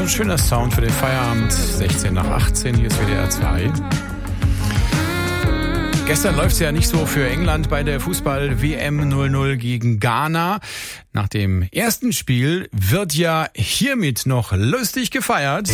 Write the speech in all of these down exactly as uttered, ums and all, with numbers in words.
ein schöner Sound für den Feierabend. sechzehn nach achtzehn, hier ist W D R zwei. Gestern läuft es ja nicht so für England bei der Fußball-W M null null gegen Ghana. Nach dem ersten Spiel wird ja hiermit noch lustig gefeiert.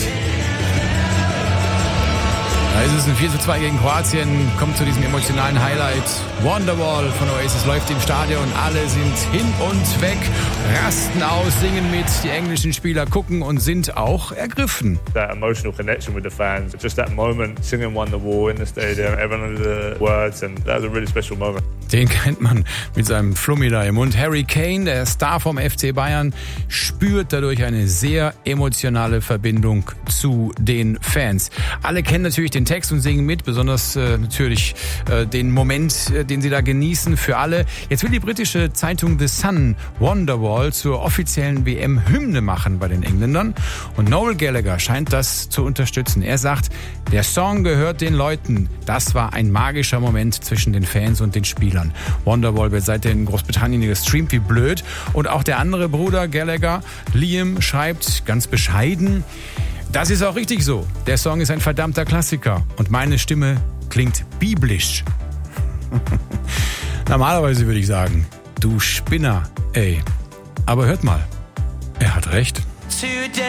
Da ist es ein vier zu zwei gegen Kroatien, kommt zu diesem emotionalen Highlight. Wonderwall von Oasis läuft im Stadion, alle sind hin und weg, rasten aus, singen mit, die englischen Spieler gucken und sind auch ergriffen. That emotional connection with the fans, just that moment, singing Wonderwall in the stadium, everyone knows the words and that was a really special moment. Den kennt man mit seinem Flummi da im Mund. Harry Kane, der Star vom F C Bayern, spürt dadurch eine sehr emotionale Verbindung zu den Fans. Alle kennen natürlich den Text und singen mit, besonders äh, natürlich äh, den Moment, äh, den sie da genießen für alle. Jetzt will die britische Zeitung The Sun Wonderwall zur offiziellen W M-Hymne machen bei den Engländern und Noel Gallagher scheint das zu unterstützen. Er sagt, der Song gehört den Leuten. Das war ein magischer Moment zwischen den Fans und den Spielern. Wonderwall wird seitdem in Großbritannien gestreamt wie blöd und auch der andere Bruder Gallagher, Liam, schreibt ganz bescheiden, das ist auch richtig so. Der Song ist ein verdammter Klassiker und meine Stimme klingt biblisch. Normalerweise würde ich sagen, du Spinner, ey. Aber hört mal, er hat recht.